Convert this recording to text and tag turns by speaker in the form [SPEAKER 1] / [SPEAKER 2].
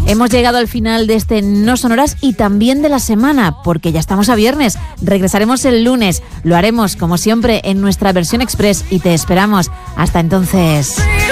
[SPEAKER 1] Hemos llegado al final de este No Sonoras y también de la semana, porque ya estamos a viernes. Regresaremos el lunes. Lo haremos, como siempre, en nuestra versión express y te esperamos. Hasta entonces.